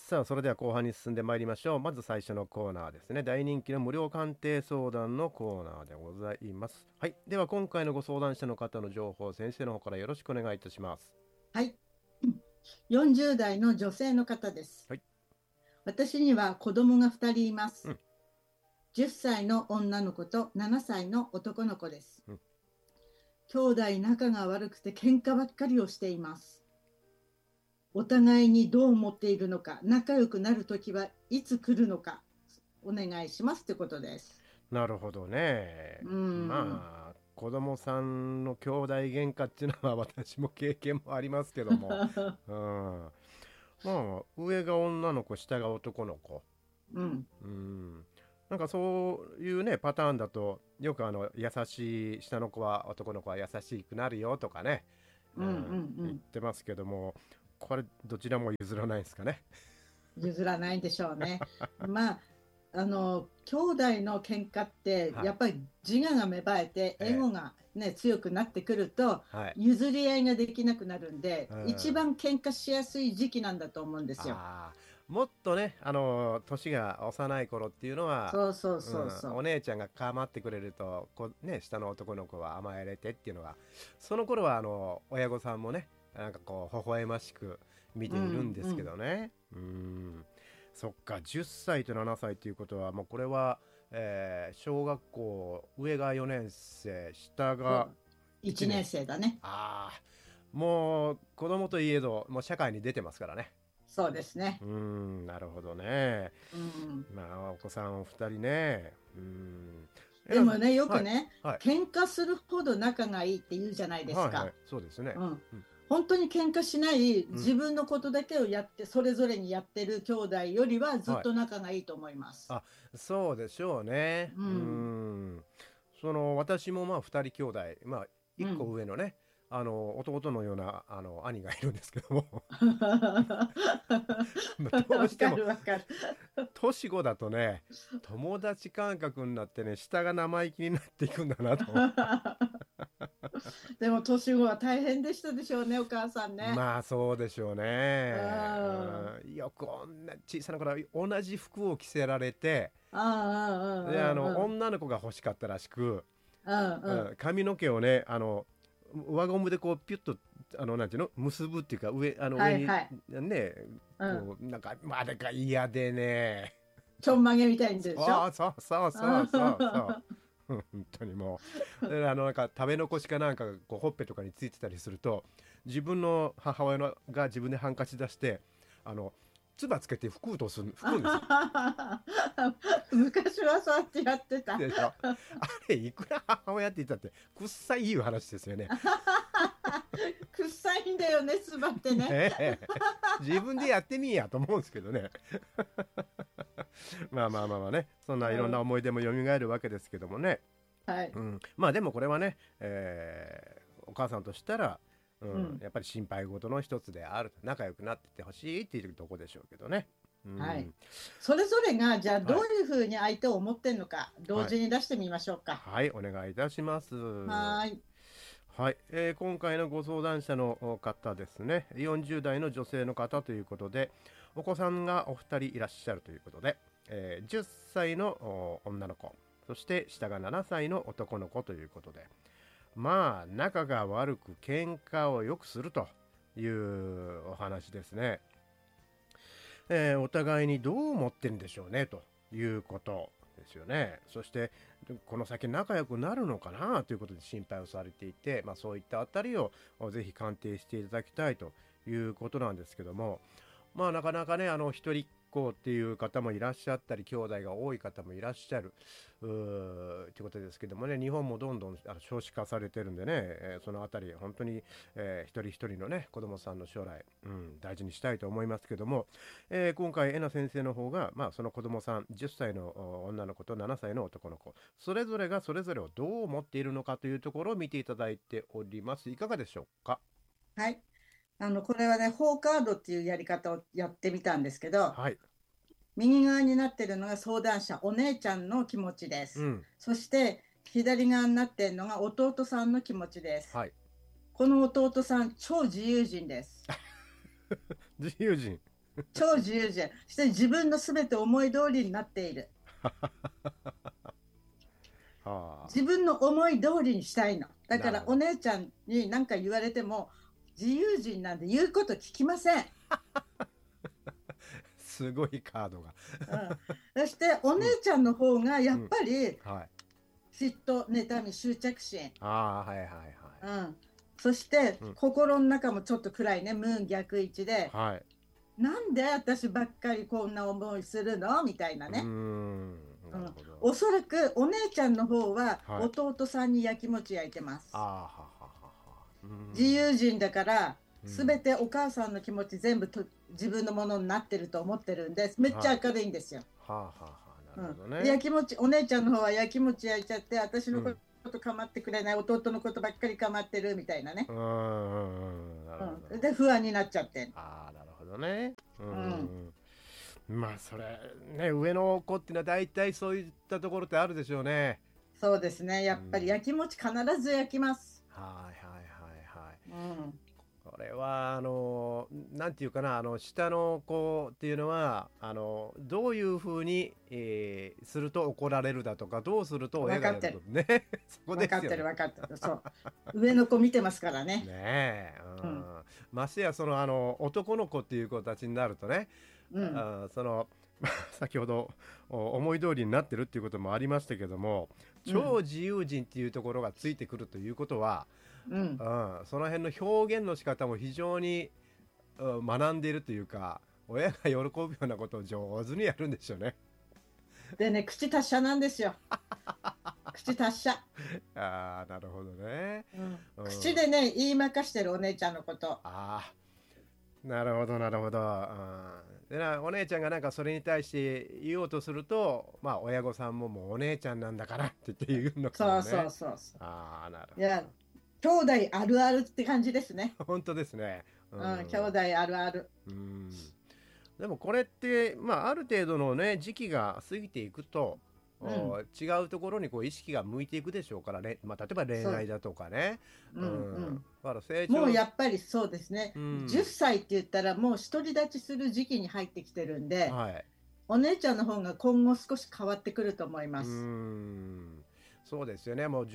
さあ、それでは後半に進んでまいりましょう。まず最初のコーナーですね。大人気の無料鑑定相談のコーナーでございます。はい。では今回のご相談者の方の情報、先生の方からよろしくお願いいたします。 はい。40代の女性の方です。 はい。 私には子供が2人います。 うん。 10歳の女の子と7歳の男の子です。 うん。 兄弟仲が悪くて喧嘩ばっかりをしています。お互いにどう思っているのか、仲良くなるときはいつ来るのか、お願いしますってことです。 なるほどね。 うん。 まあ、子供さんの兄弟喧嘩っていうのは私も経験もありますけども、うん。まあ、上が女の子、下が男の子。 うん。 うん。なんかそういうね、パターンだと、よく優しい、下の子は、男の子は優しくなるよとかね、 うん。うん。う言っん。 てますけども、これ、どちらも譲らないですかね。 譲らないでしょうね。まあ、兄弟の喧嘩って、 はい。 やっぱり自我が芽生えて、エえゴがね、強くなってくると、 はい。 譲り合いができなくなるんで、 うん。 一番喧嘩しやすい時期なんだと思うんですよ。 ああ、もっとね、年が幼い頃っていうのは、 そうそううん、 そうそう。 お姉ちゃんが構ってくれると、ね、下の男の子は甘えれてっていうのが、その頃は、親御さんもね、なんかこう、微笑ましく見ているんうんですけうん。 どね。うん。そっか、10歳と7歳ということは、もうこれは、小学校、上が4年生、下がそう。 1 1年年生。 生だね。 ああ、もう子供といえど、もう社会に出てますからね。 そうですね。 なるほどね。 うん。 まあ、お子さんお二人ね。えな、 でもね、よはい、 くね、 はい、 喧嘩するほど仲がいいって言うじゃないですはい、はい、 か。 そうですね。 うん。 うん、 本当に喧嘩しないうん、 自分のことだけをやって、それぞれにやってる兄弟よりはずっはい。 と仲がいいと思います。 あ、そうでしょうね。 うん。 私もまあ二人兄弟、まあ、一個うん。 上のね、弟のような、兄がいるんですけども、まあどうわかしても、 るわかる。 年子だとね、友達感覚になってね、下が生意気になっていくんだなと。 でも年子は大変でしたでしょうね、お母さんね。 まあそうでしょううね。 ん。 よく小さな頃は同じ服を着せられて、 ああ、 で、 うんうんうんうん。 女の子が欲しかったらしく、 うんうん。 髪の毛をね、輪ゴムでこうピュッと、なんていうの結ぶっていうか、上にはいはい。 ね、 うん。 こう、なんか、まああれが嫌でね。 ちょんまげみたいにでしょ。 そうそうそうそうそうそう。本当にもう。で、なんか食べ残しかなんかがこうほっぺとかについてたりすると、自分の母親が自分でハンカチ出して、あの、唾つけて拭くんですよ。 昔はそうやってやってた。 でしょ。あれ、いくら母親って言ったって、くっさいいう話ですよね。 臭いんだよね、つばってね。 ねえ。自分でやってみいやと思うんですけどね。まあまあまあまあね。そんないろんなうん。 思い出も蘇るわけですけどもね。 はい。 まあでもこれはね、お母さんとしたら、 うん。 やっぱり心配事の一つであると。仲良くなってってほしいっていうとこでしょうけどね。うはい。 ん。 それぞれが、じゃあどうはい。 いうふうに相手を思ってんのか、同はい。 時に出してみましょうか。 はい、お願いいたします。 はーい。 はい、今回のご相談者の方ですね、40代の女性の方ということで、お子さんがお二人いらっしゃるということで、10歳の女の子、そして下が7歳の男の子ということで、まあ、仲が悪く喧嘩をよくするというお話ですね。お互いにどう思ってるんでしょうねということですよね。そしてこの先仲良くなるのかなということで心配をされていて、まあ、そういったあたりをぜひ鑑定していただきたいということなんですけども、まあなかなかね、一人っ子っていう方もいらっしゃったり、兄弟が多い方もいらっしゃる、ってことですけどもね、日本もどんどん少子化されてるんでね、そのあたり、本当に、一人一人のね、子供さんの将来、大事にしたいと思いますけども、今回、えな先生の方が、まあ、その子供さん、10歳の女の子と7歳の男の子、それぞれがそれぞれをどう思っているのかというところを見ていただいております。いかがでしょうか？ はい。これはね、フォーカードっていうやり方をやってみたんですけど、 はい。 右側になってるのが相談者、お姉ちゃんの気持ちです。 うん。 そして、左側になってるのが弟さんの気持ちです。 はい。 この弟さん、超自由人です。 自由人。 超自由人。そして自分のすべて思い通りになっている。自分の思い通りにしたいの。だからお姉ちゃんに何か言われても、自由人なんで言うこと聞きません。 すごいカードが。 そしてお姉ちゃんの方がやっぱりはい嫉妬、妬み、執着心。 はいはいはい。 そして心の中もちょっと暗いね、ムーン逆位置で、 はい。 なんで私ばっかりこんな思いするのみたいなね。 なるほど。 おそらくお姉ちゃんの方は弟さんにやきもち焼いてます。自由人だから全てお母さんの気持ち全部自分のものになってると思ってるんで、めっちゃ明るいんですよ。やきもち、お姉ちゃんの方はやきもち焼いちゃって、私のこと構ってくれない、弟のことばっかり構ってるみたいなね。で不安になっちゃって。 なるほどね。まあそれね、上の子っていうのは大体そういったところってあるでしょうね。 そうですね、やっぱりやきもち必ず焼きます。 これはなんていうかな、下の子っていうのはどういうふうに、すると怒られるだとか、どうすると親がやるとねそこですよね。 分かってるそう上の子見てますからね。 ねえ、ましてや男の子っていう子たちになるとね、先ほど思い通りになってるっていうこともありましたけども、超自由人っていうところがついてくるということは、その辺の表現の仕方も非常に、学んでいるというか、親が喜ぶようなことを上手にやるんでしょうね。 でね、口達者なんですよ。口達者。 なるほどね。 口でね言いまかしてるお姉ちゃんのこと。 なるほどなるほど。でお姉ちゃんがなんかそれに対して言おうとすると、まあ親御さんももうお姉ちゃんなんだからって言うのかもね。 そう。 なるほど。 いや、兄弟あるあるって感じですね。 本当ですね。 兄弟あるある。 でもこれって、ある程度のね時期が過ぎていくと、違うところにこう意識が向いていくでしょうからね。例えば恋愛だとかね。 もうやっぱりそうですね。10歳って言ったらもう独り立ちする時期に入ってきてるんで、お姉ちゃんの方が今後少し変わってくると思います。 そうですよね。もう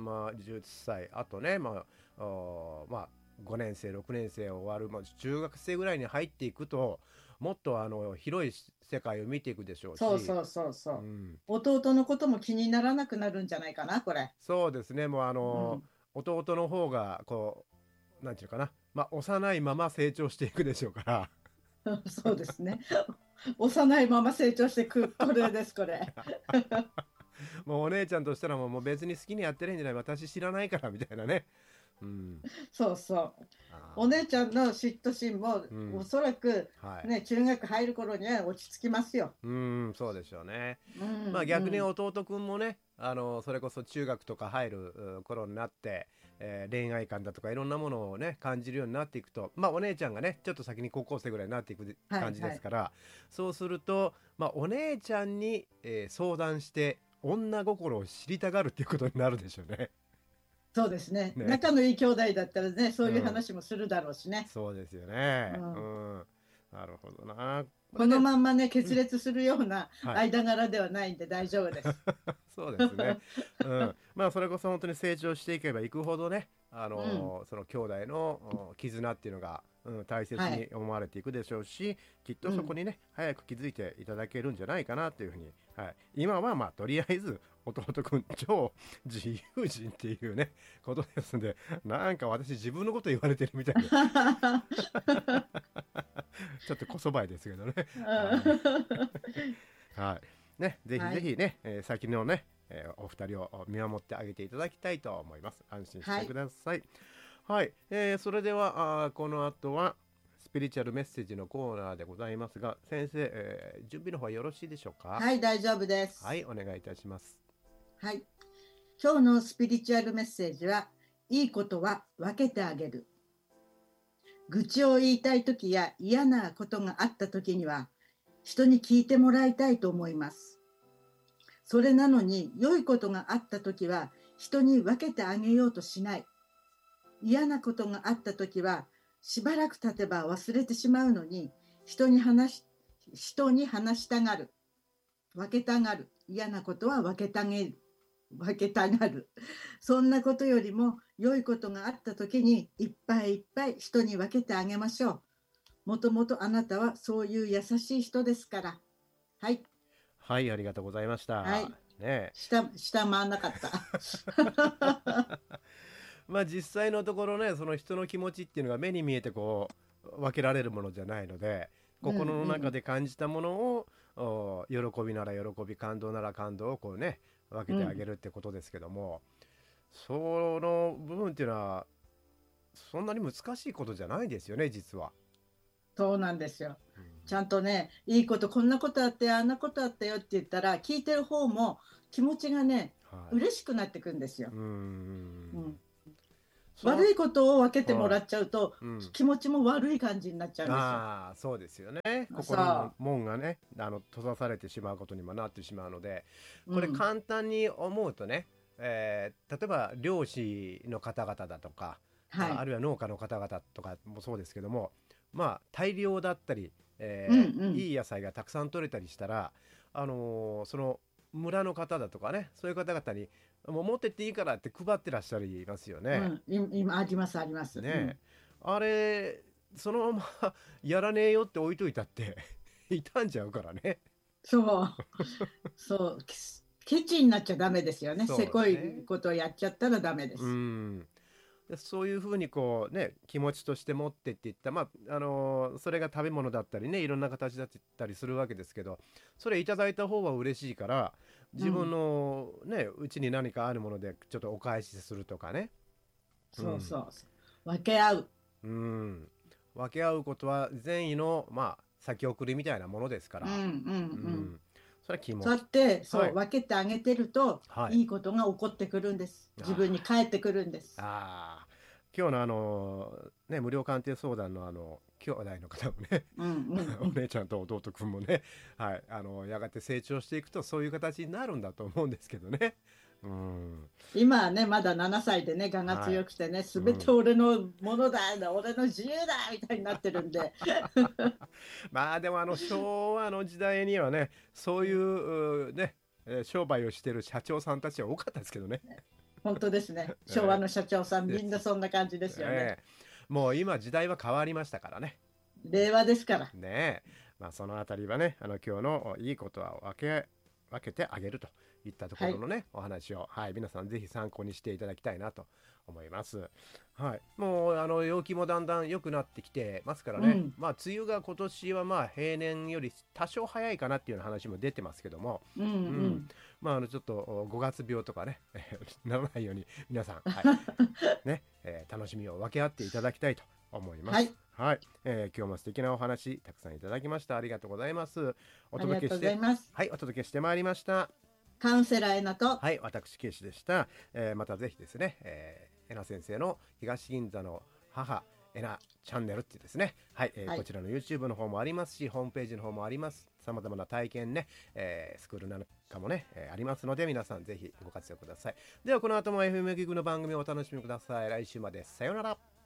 10歳あとね、5年生6年生終わる、中学生ぐらいに入っていくと、もっと広い世界を見ていくでしょうし。 そう、弟のことも気にならなくなるんじゃないかな、これ。 そうですね。もう弟の方がこうなんていうかな、幼いまま成長していくでしょうからそうですね。幼いまま成長していく、これですこれもうお姉ちゃんとしたらもう別に好きにやってるんじゃない、私知らないからみたいなね。 そうお姉ちゃんの嫉妬心も、おそらく、中学入る頃には落ち着きますよ。 そうでしょうね。逆に弟くんもね、それこそ中学とか入る頃になって、恋愛観だとかいろんなものをね感じるようになっていくと、お姉ちゃんがねちょっと先に高校生ぐらいになっていく感じですから、そうすると、お姉ちゃんに、相談して女心を知りたがるっていうことになるでしょうね。 そうですね。仲のいい兄弟だったらね、そういう話もするだろうしね。 そうですよね。なるほどな。 このまんまね決裂するような間柄ではないんで大丈夫です。 そうですね。それこそ本当に成長していけばいくほどね、その兄弟の絆っていうのが、大切に思われていくでしょうし、きっとそこにね、早く気づいていただけるんじゃないかなというふうに、今はとりあえず弟くん超自由人っていうねことですんで、なんか私自分のこと言われてるみたいでちょっとこそばいですけどね。ぜひぜひね、先のね、お二人を見守ってあげていただきたいと思います。安心してください。それではこの後はスピリチュアルメッセージのコーナーでございますが、先生、準備の方はよろしいでしょうか？ はい、大丈夫です。 お願いいたします。 今日のスピリチュアルメッセージは、いいことは分けてあげる。愚痴を言いたいときや嫌なことがあったときには、人に聞いてもらいたいと思います。それなのに良いことがあったときは人に分けてあげようとしない。嫌なことがあったときはしばらく経てば忘れてしまうのに、 人に話したがる、分けたがる、嫌なことは分けたがる。そんなことよりも良いことがあった時にいっぱいいっぱい人に分けてあげましょう。もともとあなたはそういう優しい人ですから。はい。 はい、ありがとうございました。 はい。 ね、 下回んなかった。 まあ実際のところね、その人の気持ちっていうのが目に見えてこう分けられるものじゃないので、心の中で感じたものを、喜びなら喜び、感動なら感動をこうね分けてあげるってことですけども、その部分っていうのはそんなに難しいことじゃないですよね、実は。 そうなんですよ。ちゃんとね、いいこと、こんなことあって、あんなことあったよって言ったら、聞いてる方も気持ちがね、 はい、 嬉しくなってくんですよ。 その悪いことを分けてもはい、 らっちゃうと、気持ちも悪い感じになっちゃうんですよ。 ああ、そうですよね。心のさあ、 門がね、閉ざされてしまうことにもなってしまうので、これ簡単に思うとね、例えば漁師の方々だとか、 はい。 あるいは農家の方々とかもそうですけども、まあ大量だったり、いい野菜がたくさん取れたりしたら、その村の方だとかね、そういう方々にもう持ってっていいからって配ってらっしゃいますよね。 今ありますあります。 ねえ、あれそのままやらねえよって置いといたって傷んじゃうからね。 そう、そう、ケチになっちゃダメですよね。せそうこいね。 ことをやっちゃったらダメでうす。 ん。でそういうふうにこうね気持ちとして持ってっていった、まあそれが食べ物だったりね、いろんな形だったりするわけですけど、それいただいた方は嬉しいから、自分のねうちに何かあるものでちょっとお返しするとかね。うん、 そうそうそう。分け合う。 うん、分け合うことは善意のまあ先送りみたいなものですから、うん、それは気持そうやち。 って、 はい、 分けてあげてると、 はい。 いいことが起こってくるんです。自分にあ返ってくるんです。 あ今日のね、無料鑑定相談の兄弟の方もね、お姉ちゃんと弟くんもね、はい、やがて成長していくとそういう形になるんだと思うんですけどね。うん。 今はね、まだ7歳でね、我がはい。 強くてね、すべてうん。 俺のものだ、俺の自由だみたいになってるんで。 まあでも昭和の時代にはね、そういうね、商売をしてる社長さんたちは多かったですけどね。 本当ですね。昭和えの社長さん、 です。 みんなそんな感じですよね。 えもう今時代は変わりましたからね。 令和ですから。 ねえ、まあそのあたりはね、今日のいいことは分けてあげるといったとこはい。 ろのね、お話を、はい、皆さんぜひ参考にしていただきたいなと思います。はい、もう陽気もだんだん良くなってきてますからね。 うん。 まあ梅雨が今年はまあ平年より多少早いかなっていうような話も出てますけども、 うんううん、 ん。 まあちょっと5月病とかねならないように皆さん、はい、ね、楽しみを分け合っていただきたいと思います。 はい。 はい、今日も素敵なお話たくさんいただきました。ありがとうございます。おありがとうござ届けして、 います。 はい、お届けしてまいりました。 カウンセラーえなと、 はい、私ケイシでした。またぜひですね、えな先生の東銀座の母えなチャンネルっていうですね、はい、 はい。 こちらの YouTube の方もありますし、ホームページの方もあります。さまざまな体験ね、スクールなんかもね、ありますので、皆さんぜひご活用ください。ではこの後も FM ギグの番組をお楽しみください。来週までさようなら。